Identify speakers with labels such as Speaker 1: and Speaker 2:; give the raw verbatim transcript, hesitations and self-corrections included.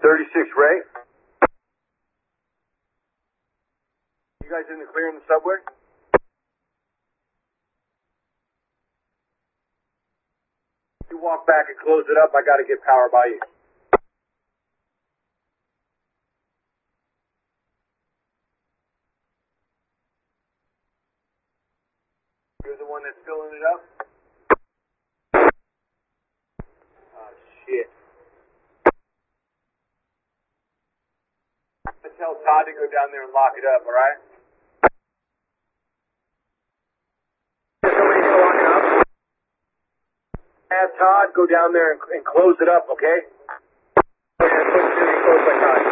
Speaker 1: thirty-six Ray. You guys in the clear in the subway? You walk back and close it up. I got to get power by you. You're the one that's filling it up? Oh, shit. Tell Todd to go down there and lock it up, all right? Somebody to lock it up. Have Todd go down there and, and close it up, okay? Okay, close by Todd.